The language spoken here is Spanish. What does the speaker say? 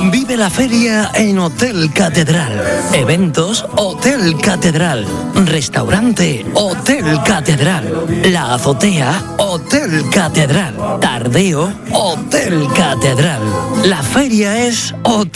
Vive la feria en Hotel Catedral. Eventos Hotel Catedral. Restaurante Hotel Catedral. La azotea Hotel Catedral. Tardeo Hotel Catedral. La feria es Hotel